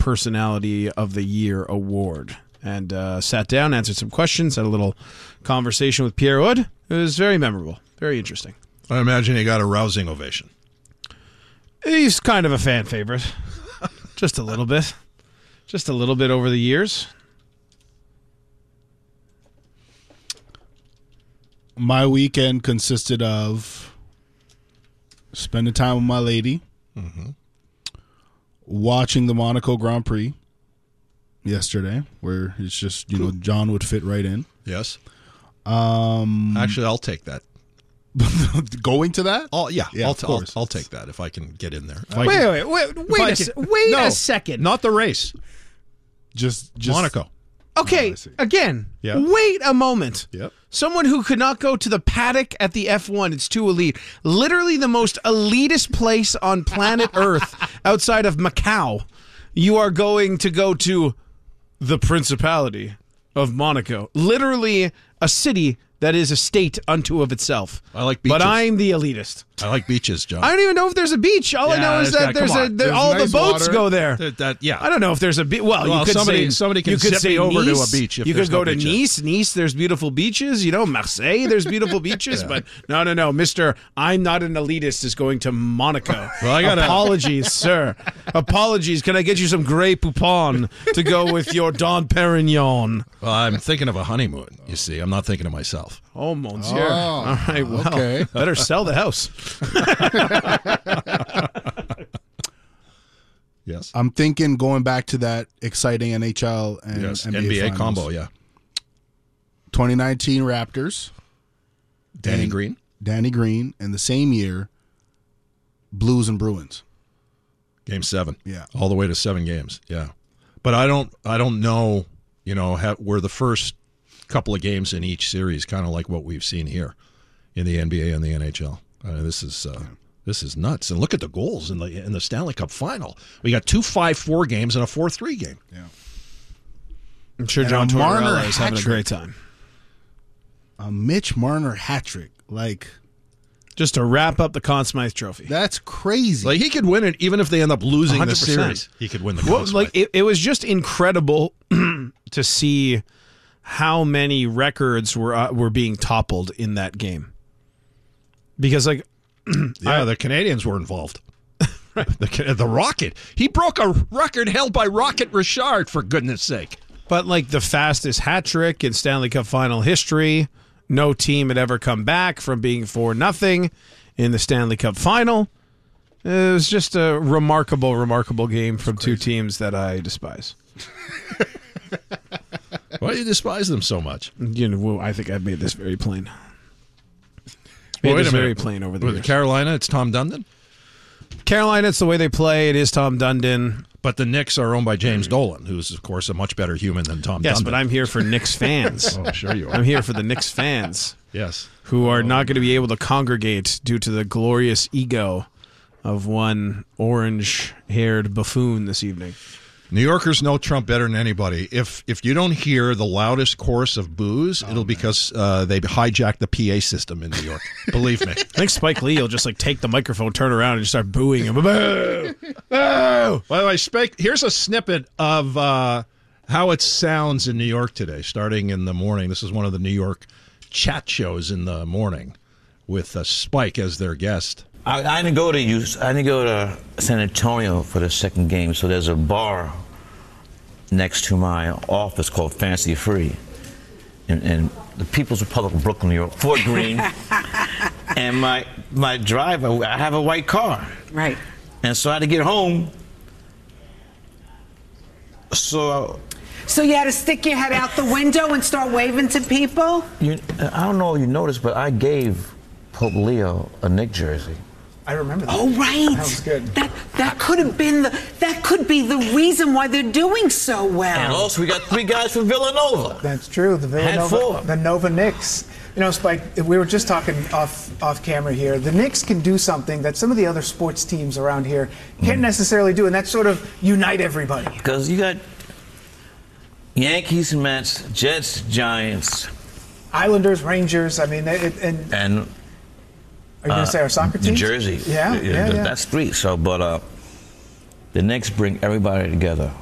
Personality of the Year award. And sat down, answered some questions, had a little conversation with Pierre Wood. It was very memorable, very interesting. I imagine he got a rousing ovation. He's kind of a fan favorite. Just a little bit. Just a little bit over the years. My weekend consisted of spending time with my lady, watching the Monaco Grand Prix yesterday, where it's just, John would fit right in. Yes. Actually, I'll take that. Going to that? Oh, yeah. Of course. I'll take that if I can get in there. Wait a second. Not the race. Just Monaco. Okay, again, wait a moment. Yep. Someone who could not go to the paddock at the F1, it's too elite. Literally the most elitist place on planet Earth outside of Macau. You are going to go to the Principality of Monaco. Literally a city that is a state unto of itself. I like beaches. But I'm the elitist. I like beaches, John. I don't even know if there's a beach. All I know is that there's all nice the boats water. Go there. Yeah. I don't know if there's a beach. Well, you could somebody can zip me over to a beach if you there's could go no to beach Nice. Nice, there's beautiful beaches. Marseille, there's beautiful beaches. But no, Mr. I'm not an elitist is going to Monaco. Well, Apologies, sir. Apologies. Can I get you some Grey Poupon to go with your Dom Perignon? Well, I'm thinking of a honeymoon, you see. I'm not thinking of myself. Oh, monsieur. All right, well, okay. Better sell the house. Yes. I'm thinking going back to that exciting NHL and NBA finals. combo, yeah. 2019 Raptors. Danny Green. And the same year, Blues and Bruins. Game 7. Yeah. All the way to 7 games. Yeah. But I don't know, were the first couple of games in each series kind of like what we've seen here in the NBA and the NHL. This is nuts. And look at the goals in the Stanley Cup final. We got 2 5-4 games and a 4-3 game. Yeah. I'm sure John Tortorella is having a great time. A Mitch Marner hat trick. Just to wrap up the Conn Smythe Trophy. That's crazy. Like, he could win it even if they end up losing 100%. the series. He could win the Conn Smythe. It was just incredible to see how many records were being toppled in that game. Because, the Canadians were involved. The Rocket. He broke a record held by Rocket Richard, for goodness sake. But, the fastest hat trick in Stanley Cup final history, no team had ever come back from being 4-0 in the Stanley Cup final. It was just a remarkable, remarkable game from two teams that I despise. Why do you despise them so much? I think I've made this very plain. Very plain over the With years. Carolina, it's Tom Dundon? Carolina, it's the way they play. It is Tom Dundon. But the Knicks are owned by James Dolan, who's, of course, a much better human than Tom Dundon. Yes, but I'm here for Knicks fans. Oh, sure you are. I'm here for the Knicks fans. Yes. Who are not going to be able to congregate due to the glorious ego of one orange-haired buffoon this evening. New Yorkers know Trump better than anybody. If you don't hear the loudest chorus of boos, it'll because they hijacked the PA system in New York. Believe me. I think Spike Lee will just take the microphone, turn around, and just start booing him. Boo! Boo! By the way, here's a snippet of how it sounds in New York today, starting in the morning. This is one of the New York chat shows in the morning with Spike as their guest. I didn't go to San Antonio for the second game, so there's a bar next to my office called Fancy Free, in the People's Republic of Brooklyn, New York, Fort Greene. And my driver, I have a white car. Right. And so I had to get home. So you had to stick your head out the window and start waving to people? I don't know if you noticed, but I gave Pope Leo a Knicks jersey. I remember that. Oh, right. That was good. That could have been that could be the reason why they're doing so well. And also, we got 3 guys from Villanova. That's true. The Villanova, the Nova Knicks. Spike, we were just talking off camera here. The Knicks can do something that some of the other sports teams around here can't necessarily do, and that's sort of unite everybody. Because you got Yankees, Mets, Jets, Giants, Islanders, Rangers. I mean, and are you going to say our soccer team? New Jersey. Yeah. That's 3. So, but the Knicks bring everybody together.